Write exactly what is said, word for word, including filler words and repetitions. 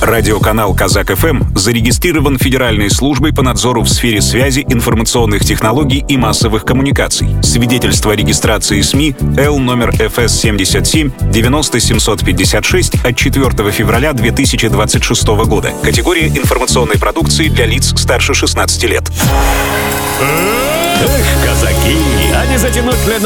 Радиоканал «Казак-ФМ» зарегистрирован Федеральной службой по надзору в сфере связи, информационных технологий и массовых коммуникаций. Свидетельство о регистрации СМИ Л номер эф эс семьдесят семь девяносто семьсот пятьдесят шесть от четвёртого февраля две тысячи двадцать шестого года. Категория информационной продукции для лиц старше шестнадцати лет. Эх, казаки, а не затянуть ли нам